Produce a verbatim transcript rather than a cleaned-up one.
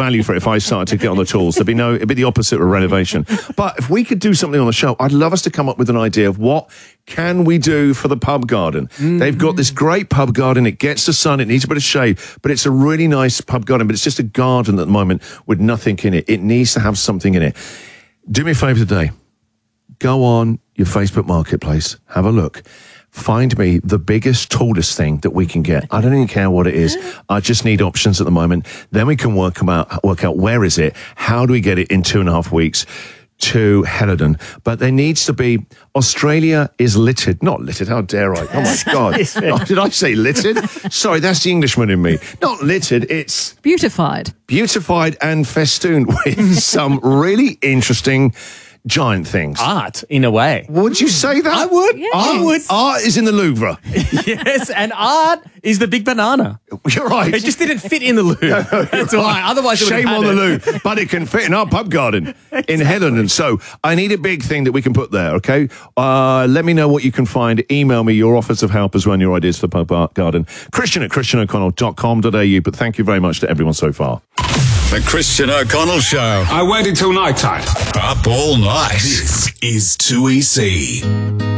value for it if I started to get on the tools. There'd be no, it'd be the opposite of renovation. But if we could do something on the show, I'd love us to come up with an idea of what can we do for the pub garden. Mm-hmm. They've got this great pub garden. It gets the sun. It needs a bit of shade, but it's a really nice pub garden, but it's just a garden at the moment with nothing in it. It needs to have something in it. Do me a favour today. Go on your Facebook Marketplace. Have a look. Find me the biggest, tallest thing that we can get. I don't even care what it is. I just need options at the moment. Then we can work about, work out where is it? How do we get it in two and a half weeks to Helidon? But there needs to be, Australia is littered. Not littered, how dare I? Oh my God. Oh, did I say littered? Sorry, that's the Englishman in me. Not littered, it's... Beautified. Beautified and festooned with some really interesting giant things. Art, in a way. Would you say that? I would. Yes. I would. Art is in the Louvre. Yes, and art is the big banana. You're right. It just didn't fit in the Louvre. That's why. Otherwise, it Shame on it. the Louvre, but it can fit in our pub garden exactly. in Helidon. So I need a big thing that we can put there, okay? Uh, let me know what you can find. Email me your offers of help as well and your ideas for the pub garden. Christian at christian o'connell dot com dot a u. But thank you very much to everyone so far. The Christian O'Connell Show. I waited till night time. Up all night. This is two E C.